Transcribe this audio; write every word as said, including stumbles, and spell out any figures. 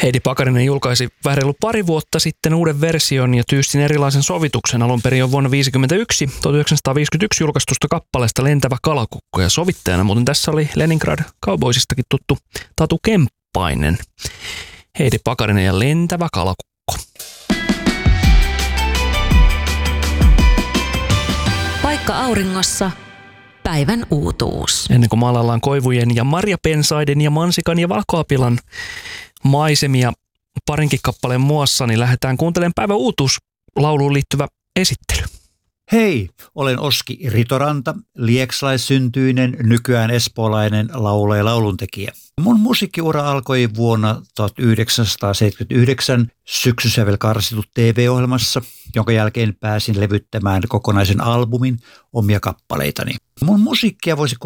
Heidi Pakarinen julkaisi vähän reilu pari vuotta sitten uuden version ja tyystin erilaisen sovituksen alun perin jo vuonna tuhatyhdeksänsataaviisikymmentäyksi, tuhatyhdeksänsataaviisikymmentäyksi julkaistusta kappaleesta Lentävä kalakukko. Ja sovittajana muuten tässä oli Leningrad Cowboysistakin tuttu Tatu Kemppainen. Heidi Pakarinen ja Lentävä kalakukko. Paikka auringossa. Päivän uutuus. Ennen kuin maalaillaan koivujen ja marjapensaiden ja mansikan ja valkoapilan maisemia parinkin kappaleen muassa, niin lähdetään kuuntelemaan päivän uutuuslauluun liittyvä esittely. Hei, olen Oski Ritoranta, liekslaissyntyinen, nykyään espoolainen laulaja ja lauluntekijä. Mun musiikkiura alkoi vuonna tuhatyhdeksänsataaseitsemänkymmentäyhdeksän Syksysävel karsitut T V-ohjelmassa, jonka jälkeen pääsin levyttämään kokonaisen albumin omia kappaleitani. Mun musiikkia voisi